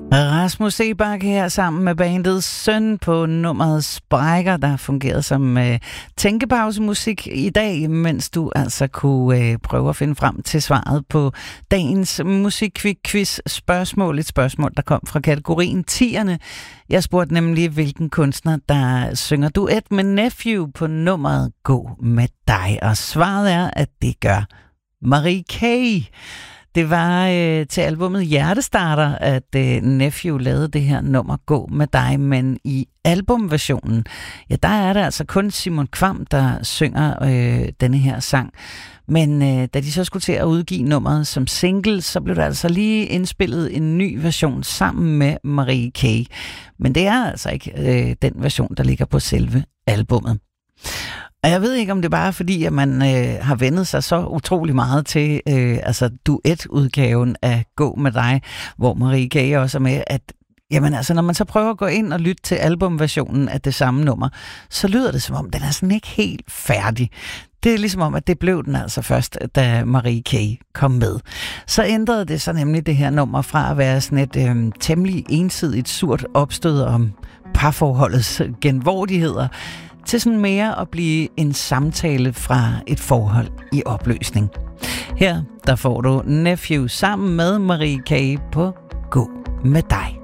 Rasmus Seebach her sammen med bandet Søn på nummeret Sprækker, der fungerede som tænkepausemusik i dag, mens du altså kunne prøve at finde frem til svaret på dagens musikquiz spørgsmål. Et spørgsmål, der kom fra kategorien 10'erne. Jeg spurgte nemlig, hvilken kunstner, der synger duet med Nephew på nummeret Gå med dig. Og svaret er, at det gør Marie K. Det var til albumet Hjertestarter, at Nephew lavede det her nummer Gå med dig, men i albumversionen, ja, der er det altså kun Simon Kvam, der synger denne her sang. Men da de så skulle til at udgive nummeret som single, så blev der altså lige indspillet en ny version sammen med Marie K. Men det er altså ikke den version, der ligger på selve albummet. Og jeg ved ikke, om det bare er fordi, at man har vendet sig så utrolig meget til duetudgaven af Gå med dig, hvor Marie K. også er med, at jamen altså, når man så prøver at gå ind og lytte til albumversionen af det samme nummer, så lyder det som om, den er sådan ikke helt færdig. Det er ligesom om, at det blev den altså først, da Marie K. kom med. Så ændrede det sig nemlig det her nummer fra at være sådan et temmelig ensidigt surt opstød om parforholdets genvordigheder, til sådan mere at blive en samtale fra et forhold i opløsning. Her, der får du Nephew sammen med Marie K. på Gå med dig.